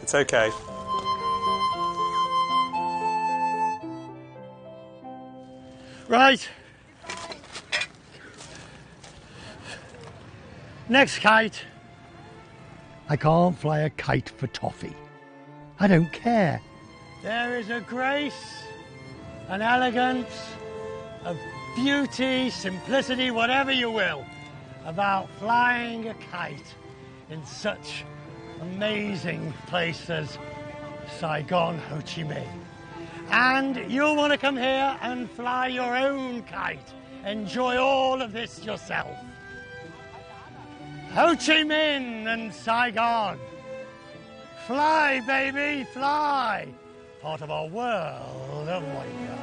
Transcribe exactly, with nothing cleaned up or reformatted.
It's okay. Right. Next kite. I can't fly a kite for toffee. I don't care. There is a grace, an elegance, a beauty, simplicity, whatever you will, about flying a kite in such amazing place as Saigon, Ho Chi Minh. And you'll want to come here and fly your own kite. Enjoy all of this yourself. Ho Chi Minh and Saigon. Fly, baby, fly. Part of our world of wonder.